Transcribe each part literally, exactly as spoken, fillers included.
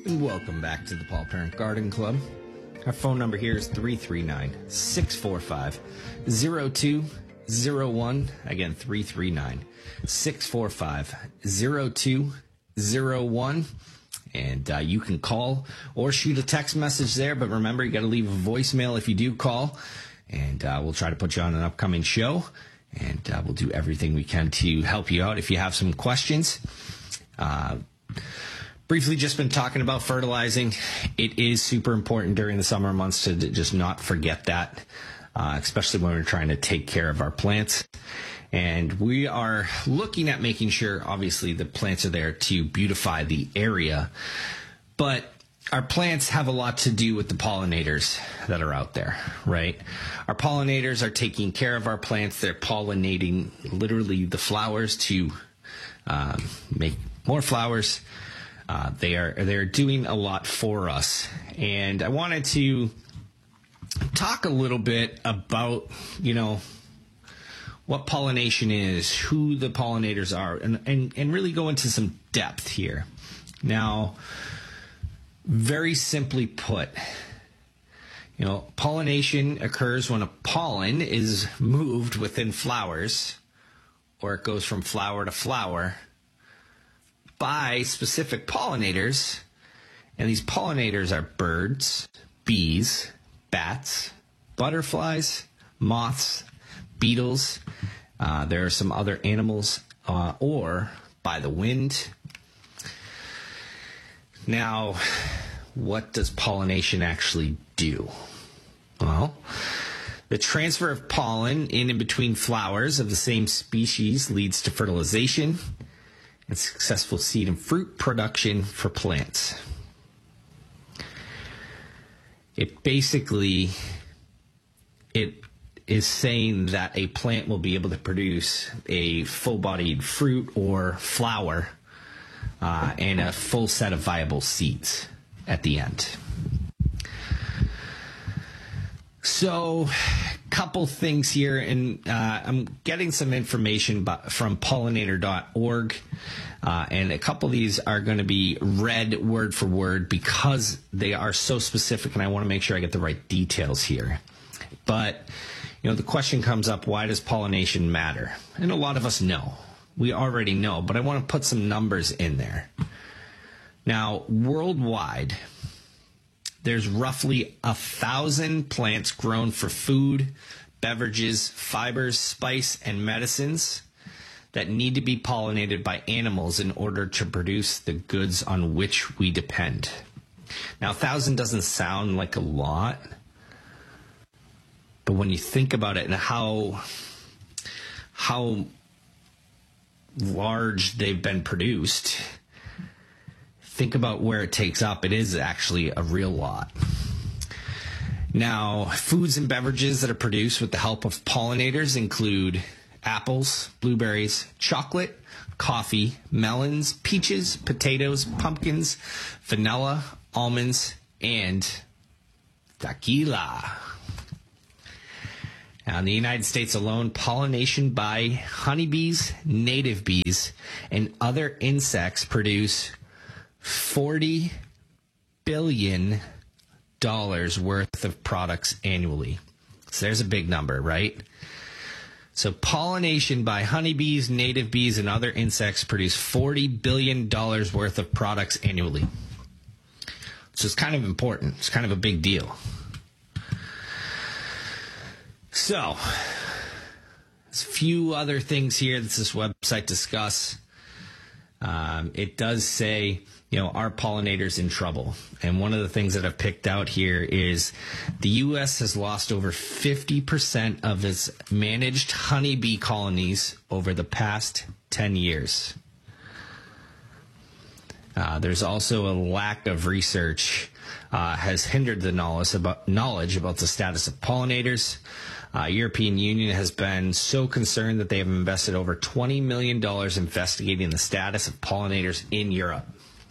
And welcome back to the Paul Parent Garden Club. Our phone number here is three three nine, six four five, zero two zero one. Again, three three nine, six four five, zero two zero one. And uh, you can call or shoot a text message there. But remember, you got to leave a voicemail if you do call. And uh, we'll try to put you on an upcoming show. And uh, we'll do everything we can to help you out if you have some questions. Uh, briefly just been talking about fertilizing. It is super important during the summer months to just not forget that, uh, especially when we're trying to take care of our plants. And we are looking at making sure, obviously, the plants are there to beautify the area. But our plants have a lot to do with the pollinators that are out there, right? Our pollinators are taking care of our plants. They're pollinating literally the flowers to um, make more flowers. Uh, they are they're doing a lot for us. And I wanted to talk a little bit about, you know, what pollination is, who the pollinators are, and, and, and really go into some depth here. Now, very simply put, you know, pollination occurs when a pollen is moved within flowers, or it goes from flower to flower, by specific pollinators. And these pollinators are birds, bees, bats, butterflies, moths, beetles. Uh, there are some other animals, uh, or by the wind. Now, what does pollination actually do? Well, the transfer of pollen in and between flowers of the same species leads to fertilization and successful seed and fruit production for plants. It basically, it is saying that a plant will be able to produce a full-bodied fruit or flower uh, and a full set of viable seeds at the end. So, couple things here, and uh, I'm getting some information from pollinator dot org, uh, and a couple of these are going to be read word for word because they are so specific, and I want to make sure I get the right details here. But you know, the question comes up, why does pollination matter? And a lot of us know. We already know, but I want to put some numbers in there. Now, worldwide, there's roughly a thousand plants grown for food, beverages, fibers, spice, and medicines that need to be pollinated by animals in order to produce the goods on which we depend. Now, a thousand doesn't sound like a lot, but when you think about it and how how large they've been produced, think about where it takes up. It is actually a real lot. Now, foods and beverages that are produced with the help of pollinators include apples, blueberries, chocolate, coffee, melons, peaches, potatoes, pumpkins, vanilla, almonds, and tequila. Now, in the United States alone, pollination by honeybees, native bees, and other insects produce forty billion dollars worth of products annually. So there's a big number, right? So pollination by honeybees, native bees, and other insects produce forty billion dollars worth of products annually. So it's kind of important. It's kind of a big deal. So, there's a few other things here that this website discuss. Um, it does say, you know, are pollinators in trouble? And one of the things that I've picked out here is the U S has lost over fifty percent of its managed honeybee colonies over the past ten years. Uh, there's also a lack of research uh, has hindered the knowledge about, knowledge about the status of pollinators. Uh, European Union has been so concerned that they have invested over twenty million dollars investigating the status of pollinators in Europe.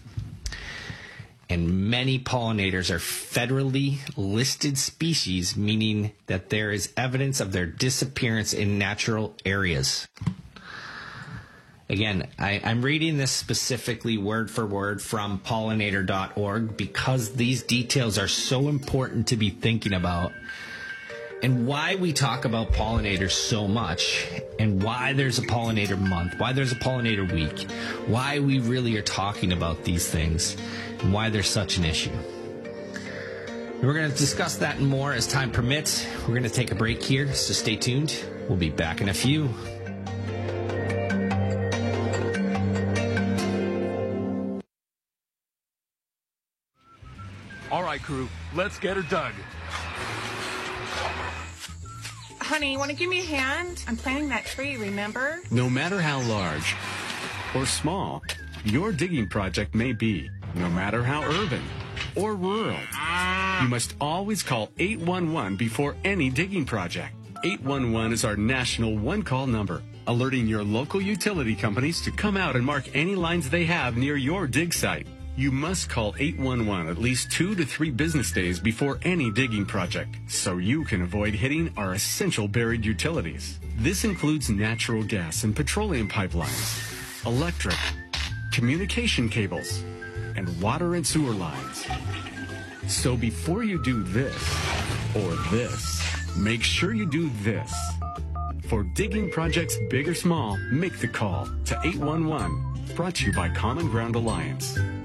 And many pollinators are federally listed species, meaning that there is evidence of their disappearance in natural areas. Again, I, I'm reading this specifically word for word from pollinator dot org because these details are so important to be thinking about, and why we talk about pollinators so much, and why there's a pollinator month, why there's a pollinator week, why we really are talking about these things, and why they're such an issue. We're going to discuss that and more as time permits. We're going to take a break here, so stay tuned. We'll be back in a few. All right, crew, let's get her dug. Honey, want to give me a hand? I'm planting that tree, remember? No matter how large or small your digging project may be, no matter how urban or rural, you must always call eight one one before any digging project. eight one one is our national one-call number, alerting your local utility companies to come out and mark any lines they have near your dig site. You must call eight one one at least two to three business days before any digging project, so you can avoid hitting our essential buried utilities. This includes natural gas and petroleum pipelines, electric, communication cables, and water and sewer lines. So before you do this or this, make sure you do this. For digging projects big or small, make the call to eight one one. Brought to you by Common Ground Alliance.